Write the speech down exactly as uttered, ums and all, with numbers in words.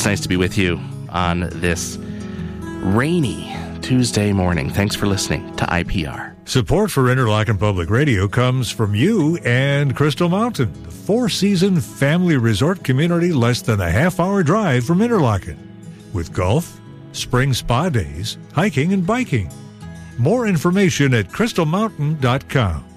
It's nice to be with you on this rainy Tuesday morning. Thanks for listening to I P R. Support for Interlochen Public Radio comes from you and Crystal Mountain, the four-season family resort community less than a half-hour drive from Interlochen, with golf, spring spa days, hiking, and biking. More information at crystal mountain dot com.